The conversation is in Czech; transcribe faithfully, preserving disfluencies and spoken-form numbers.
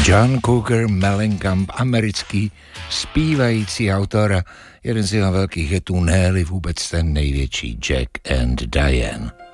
John Cougar Mellencamp, americký zpívající autor, jeden z jeho velkých hitů, ne-li vůbec ten největší, Jack and Diane.